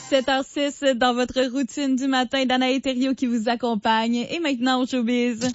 7h06 dans votre routine du matin, Danae Thériault qui vous accompagne. Et maintenant au showbiz.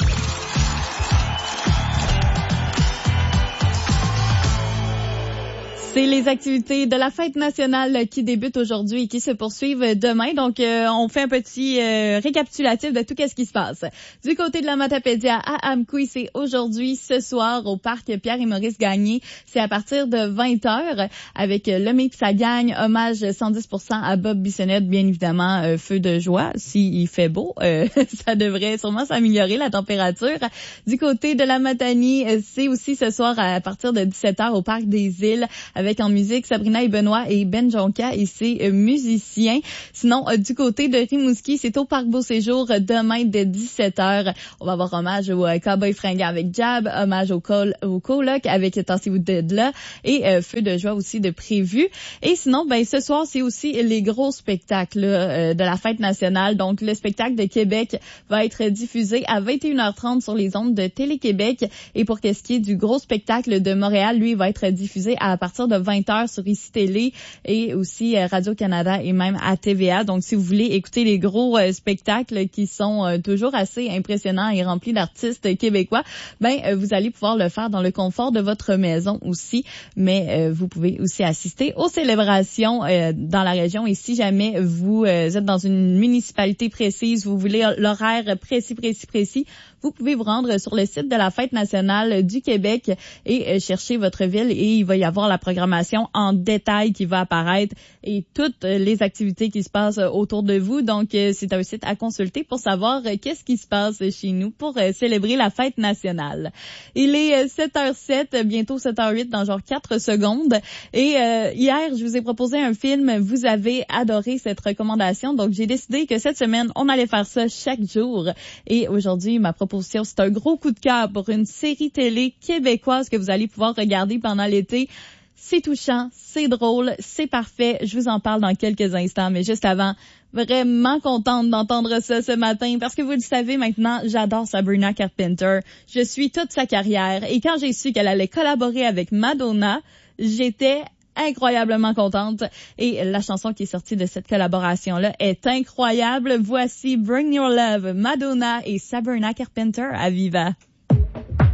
C'est les activités de la fête nationale qui débutent aujourd'hui et qui se poursuivent demain. Donc, on fait un petit récapitulatif de tout ce qui se passe. Du côté de la Matapédia à Amqui, c'est aujourd'hui, ce soir, au parc Pierre et Maurice Gagné. C'est à partir de 20h avec le mix à gagne, hommage 110% à Bob Bissonnette, bien évidemment, feu de joie. S'il fait beau, ça devrait sûrement s'améliorer la température. Du côté de la Matanie, c'est aussi ce soir à partir de 17h au parc des Îles avec en musique Sabrina et Benoît et Ben Jonca et ses musiciens. Sinon, du côté de Rimouski, c'est au Parc Beau Séjour demain de 17h. On va avoir hommage au Cowboy Fringant avec Jab, hommage au Coloc avec Tassez-vous de là et Feu de joie aussi de prévu. Et sinon, ce soir, c'est aussi les gros spectacles de la fête nationale. Donc, le spectacle de Québec va être diffusé à 21h30 sur les ondes de Télé-Québec. Et pour ce qui est du gros spectacle de Montréal, lui, va être diffusé à partir de 20h sur ICI Télé et aussi Radio-Canada et même à TVA. Donc, si vous voulez écouter les gros spectacles qui sont toujours assez impressionnants et remplis d'artistes québécois, vous allez pouvoir le faire dans le confort de votre maison aussi. Mais vous pouvez aussi assister aux célébrations dans la région. Et si jamais vous êtes dans une municipalité précise, vous voulez l'horaire précis, vous pouvez vous rendre sur le site de la Fête nationale du Québec et chercher votre ville et il va y avoir la programmation en détail qui va apparaître et toutes les activités qui se passent autour de vous. Donc, c'est un site à consulter pour savoir qu'est-ce qui se passe chez nous pour célébrer la Fête nationale. Il est 7h07, bientôt 7h08 dans genre 4 secondes. Et hier, je vous ai proposé un film. Vous avez adoré cette recommandation. Donc, j'ai décidé que cette semaine, on allait faire ça chaque jour. Et aujourd'hui, ma proposition, c'est un gros coup de cœur pour une série télé québécoise que vous allez pouvoir regarder pendant l'été. C'est touchant, c'est drôle, c'est parfait. Je vous en parle dans quelques instants, mais juste avant, vraiment contente d'entendre ça ce matin parce que vous le savez maintenant, j'adore Sabrina Carpenter. Je suis toute sa carrière et quand j'ai su qu'elle allait collaborer avec Madonna, j'étais incroyablement contente et la chanson qui est sortie de cette collaboration-là est incroyable. Voici Bring Your Love, Madonna et Sabrina Carpenter à Viva.